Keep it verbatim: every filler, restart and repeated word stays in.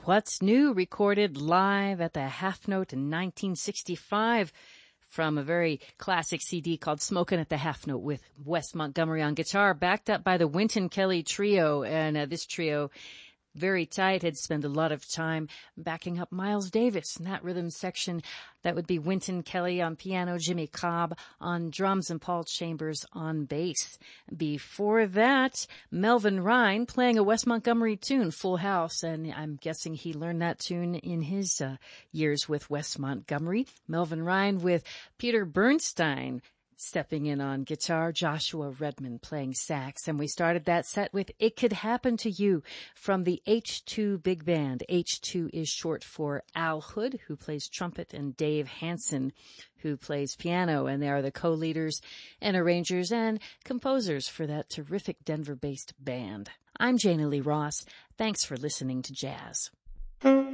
What's New, recorded live at the Half Note in nineteen sixty-five from a very classic C D called Smokin' at the Half Note with Wes Montgomery on guitar, backed up by the Wynton Kelly Trio. And uh, this trio, very tight, had spent a lot of time backing up Miles Davis in that rhythm section. That would be Wynton Kelly on piano, Jimmy Cobb on drums, and Paul Chambers on bass. Before that, Melvin Rhyne playing a Wes Montgomery tune, Full House, and I'm guessing he learned that tune in his uh, years with Wes Montgomery. Melvin Rhyne with Peter Bernstein stepping in on guitar, Joshua Redman playing sax. And we started that set with It Could Happen to You from the H two Big Band. H two is short for Al Hood, who plays trumpet, and Dave Hansen, who plays piano. And they are the co-leaders and arrangers and composers for that terrific Denver-based band. I'm Jana Lee Ross. Thanks for listening to Jazz.